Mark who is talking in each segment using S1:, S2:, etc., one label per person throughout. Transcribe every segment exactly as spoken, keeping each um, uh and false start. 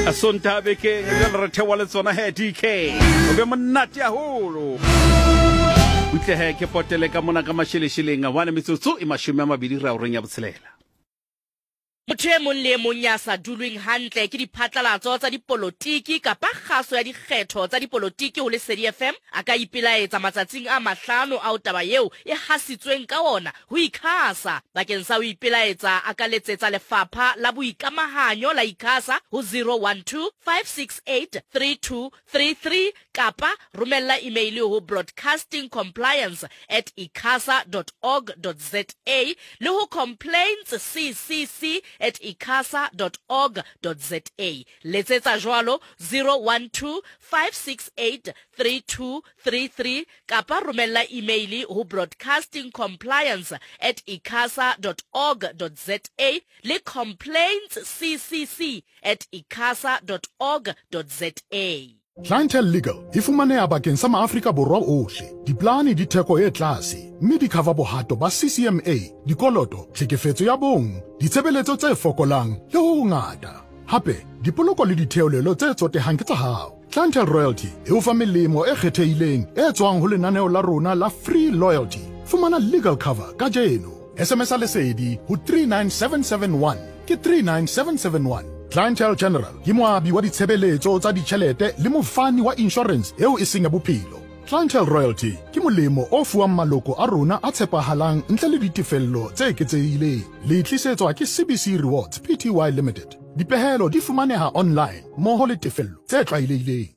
S1: Asonta beke le re thewa le tsona he D K o be monate haholo utle he ke potele ka mona ka mashelesheleng a wana metsotso e mashome a mabedi ra o reng ya botshelela
S2: Motho e mong le mong ya sa dulweng hantle ke diphatlalatso tsa dipolotiki kapa kgaso ya dikgetho tsa dipolotiki ho Lesedi F M a ka ipelaetsa matsatsing a mahlano a taba eo e hasitsweng ka ona ho ICASA bakeng sa ho ipelaetsa a ka letsetsa lefapha la boikamahanyo la ICASA ho zero one two five six eight three two three three kapa romella email ho broadcastingcompliance at icasa dot org dot za le ho complaints ccc at icasa dot org dot za. Letsetsa jwalo zero one two five six eight three two three three kapa romella email ho broadcastingcompliance at icasa dot org dot za le complaints ccc at icasa dot org dot za.
S3: Clientele Legal e fumaneha bakeng sa maAfrika Borwa ohle. Diplane di theko e tlase, mme di cover bohato ba C C M A, dikoloto, tlhekefetso ya bong, ditshebeletso tse fokolang le ho ngata. Hape, dipoloko le ditheolelo tse tsotehang ke tsa hao. Clientele Royalty e o fa melemo e kgethehileng e tswang ho lenaneo la rona la Free Loyalty. Fumana legal cover ka jeno. S M S a lesedi ho three nine seven seven one ke three nine seven seven one. Clientele General ke moabi wa ditshebeletso tsa ditjhelete le mofani wa insurance eo e seng ya bophelo. Clientele Royalty ke molemo o fuwang maloko a rona a tshepahalang ntle le ditefello tse eketsehileng. Le tlisetswa ke C B C Rewards Pty Limited. Dipehelo di fumaneha online mmoho le tefello tse tlwaelehileng.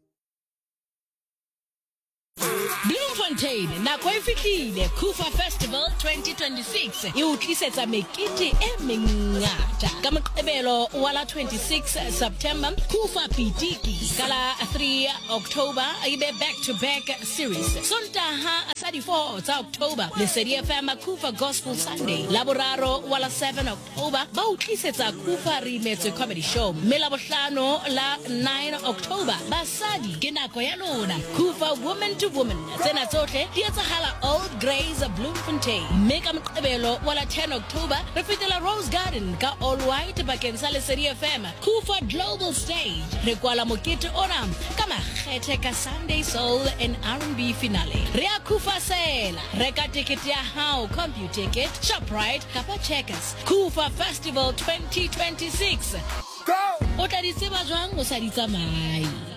S4: Bloemfontein nako e fihlile Kufa Festival twenty twenty-six e o tlisetsa mekete e mengata ka Moqebelo wa la twenty-six September Kufa Pitiki ka la three October e be back to back series Sontaha sa di four tsa October Lesedi F M Kufa Gospel Sunday la boraro wa la seven October ba o tlisetsa Kufa Remix Comedy Show mme la bohlano la nine October basadi ke nako ya lona Kufa Woman to Woman tsena tsohle di etsahala Old Grays Bloemfontein mme ka Moqebelo wa la ten October re fetela Rose Garden ka All White bakeng sa Lesedi F M Kufa Global Stage re kwala mokete ona ka makgethe ka Sunday Soul and R and B finale re a Kufa sela reka ticket ya hao CompuTicket Shoprite kapa Checkers Kufa Festival twenty twenty-six go o tla di tseba jwang o sa di tsamai.